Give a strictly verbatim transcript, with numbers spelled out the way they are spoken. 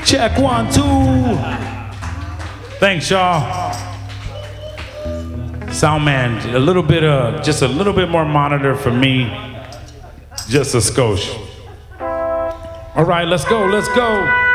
Check one, two. Thanks, y'all. Sound man, a little bit of, just a little bit more monitor for me. Just a skosh. All right, let's go, let's go.